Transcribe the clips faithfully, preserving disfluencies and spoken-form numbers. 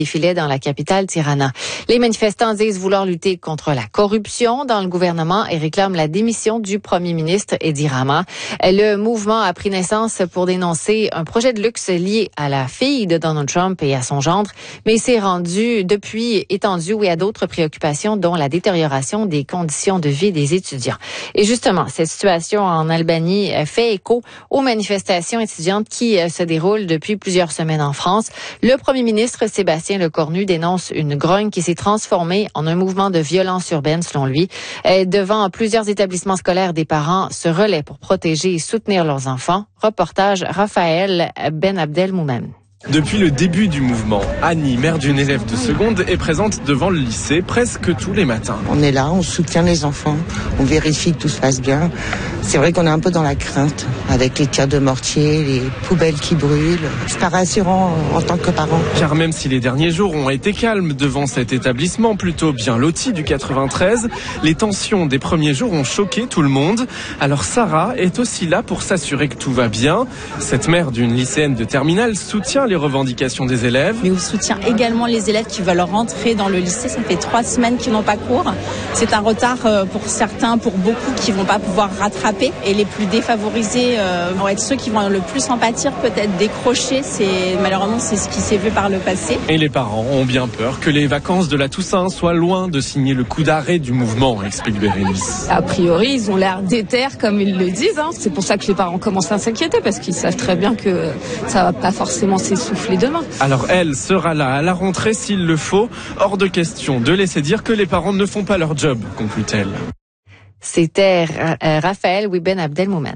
Défilait dans la capitale Tirana. Les manifestants disent vouloir lutter contre la corruption dans le gouvernement et réclament la démission du premier ministre Edi Rama. Le mouvement a pris naissance pour dénoncer un projet de luxe lié à la fille de Donald Trump et à son gendre, mais s'est rendu depuis étendu oui, à d'autres préoccupations, dont la détérioration des conditions de vie des étudiants. Et justement, cette situation en Albanie fait écho aux manifestations étudiantes qui se déroulent depuis plusieurs semaines en France. Le premier ministre Sébastien Lecornu dénonce une grogne qui s'est transformée en un mouvement de violence urbaine, selon lui. Et devant plusieurs établissements scolaires, des parents se relaient pour protéger et soutenir leurs enfants. Reportage Raphaël Ben Abdelmoumen. Depuis le début du mouvement, Annie, mère d'une élève de seconde, est présente devant le lycée presque tous les matins. On est là, on soutient les enfants, on vérifie que tout se passe bien. C'est vrai qu'on est un peu dans la crainte avec les tirs de mortier, les poubelles qui brûlent. C'est pas rassurant en tant que parent. Car même si les derniers jours ont été calmes devant cet établissement plutôt bien loti du quatre-vingt-treize, les tensions des premiers jours ont choqué tout le monde. Alors Sarah est aussi là pour s'assurer que tout va bien. Cette mère d'une lycéenne de terminale soutient les revendications des élèves. Mais on soutient également les élèves qui veulent rentrer dans le lycée. Ça fait trois semaines qu'ils n'ont pas cours. C'est un retard pour certains, pour beaucoup qui vont pas pouvoir rattraper. Et les plus défavorisés euh, vont être ceux qui vont le plus en pâtir, peut-être décrocher. C'est, malheureusement, c'est ce qui s'est vu par le passé. Et les parents ont bien peur que les vacances de la Toussaint soient loin de signer le coup d'arrêt du mouvement, explique Bérénice. A priori, ils ont l'air déter, comme ils le disent. Hein. C'est pour ça que les parents commencent à s'inquiéter, parce qu'ils savent très bien que ça va pas forcément s'essouffler demain. Alors elle sera là à la rentrée s'il le faut. Hors de question de laisser dire que les parents ne font pas leur job, conclut-elle. C'était Raphaël Ben Abdelmoumen.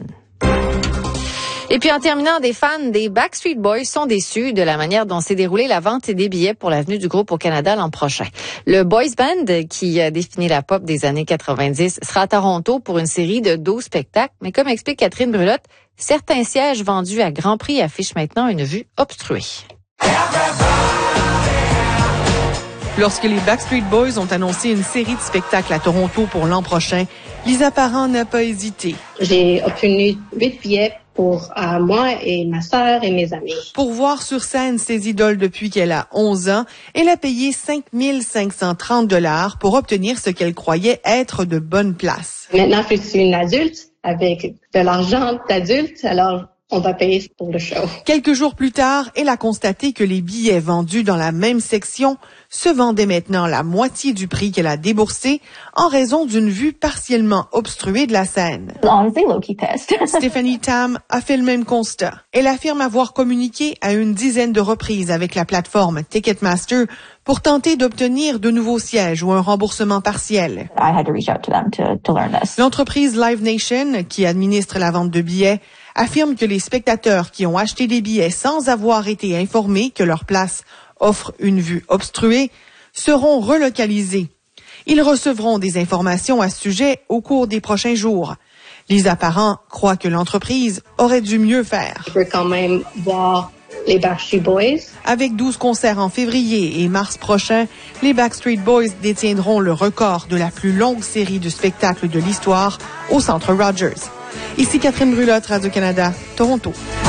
Et puis en terminant, des fans des Backstreet Boys sont déçus de la manière dont s'est déroulée la vente des billets pour la venue du groupe au Canada l'an prochain. Le boys band, qui a défini la pop des années quatre-vingt-dix, sera à Toronto pour une série de douze spectacles. Mais comme explique Catherine Brulotte, certains sièges vendus à grand prix affichent maintenant une vue obstruée. Lorsque les Backstreet Boys ont annoncé une série de spectacles à Toronto pour l'an prochain, Lisa Parent n'a pas hésité. J'ai obtenu huit billets pour euh, moi et ma sœur et mes amis. Pour voir sur scène ses idoles depuis qu'elle a onze ans, elle a payé cinq mille cinq cent trente dollars pour obtenir ce qu'elle croyait être de bonnes places. Maintenant, je suis une adulte avec de l'argent d'adulte, alors on va payer pour le show. Quelques jours plus tard, elle a constaté que les billets vendus dans la même section se vendaient maintenant la moitié du prix qu'elle a déboursé en raison d'une vue partiellement obstruée de la scène. Stephanie Tam a fait le même constat. Elle affirme avoir communiqué à une dizaine de reprises avec la plateforme Ticketmaster pour tenter d'obtenir de nouveaux sièges ou un remboursement partiel. L'entreprise Live Nation, qui administre la vente de billets, affirme que les spectateurs qui ont acheté des billets sans avoir été informés que leur place offre une vue obstruée seront relocalisés. Ils recevront des informations à ce sujet au cours des prochains jours. Lisa Parent croit que l'entreprise aurait dû mieux faire. Je veux quand même voir les Backstreet Boys. Avec douze concerts en février et mars prochain, les Backstreet Boys détiendront le record de la plus longue série de spectacles de l'histoire au Centre Rogers. Ici Catherine Brulotte, Radio-Canada, Toronto.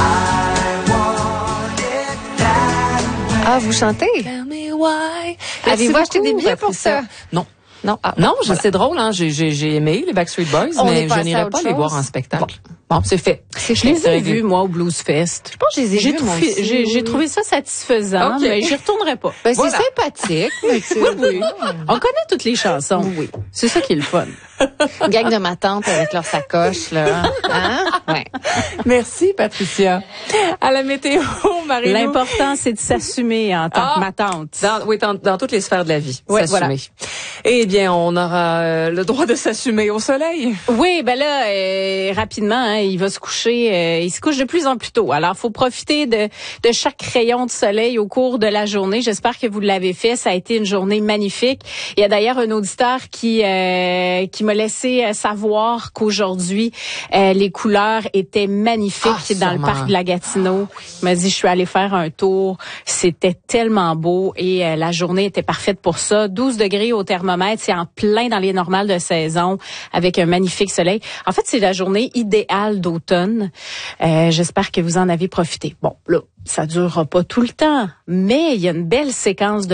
Ah, vous chantez? Avez-vous acheté des billets pour ça? Non. Non, ah, non, voilà. C'est drôle, hein. J'ai, j'ai, j'ai aimé les Backstreet Boys, On mais je n'irai pas chose. les voir en spectacle. Bon, bon c'est fait. C'est je fait, les ai vus, moi, au Blues Fest. Je pense que je les ai j'ai vus, tout moi fait, aussi. j'ai, j'ai trouvé ça satisfaisant, okay. mais j'y retournerai pas. Ben, voilà. C'est sympathique. Mais oui, oui. On connaît toutes les chansons. Oui. C'est ça qui est le fun. Une gang de ma tante avec leur sacoche, là. Hein? Ouais. Merci, Patricia. À la météo, Marie. L'important, c'est de s'assumer en tant ah, que ma tante. Dans, oui, dans, dans toutes les sphères de la vie. Ouais, s'assumer. Voilà. Eh bien, on aura euh, le droit de s'assumer au soleil. Oui, ben là, euh, rapidement, hein, il va se coucher. Euh, il se couche de plus en plus tôt. Alors, faut profiter de, de chaque rayon de soleil au cours de la journée. J'espère que vous l'avez fait. Ça a été une journée magnifique. Il y a d'ailleurs un auditeur qui euh, qui m'a laissé savoir qu'aujourd'hui, euh, les couleurs étaient magnifiques ah, dans le parc de la Gatineau. Il m'a dit, je suis allée faire un tour. C'était tellement beau et euh, la journée était parfaite pour ça. douze degrés au thermomètre. C'est en plein dans les normales de saison avec un magnifique soleil. En fait, c'est la journée idéale d'automne. Euh, j'espère que vous en avez profité. Bon, là, ça durera pas tout le temps, mais il y a une belle séquence de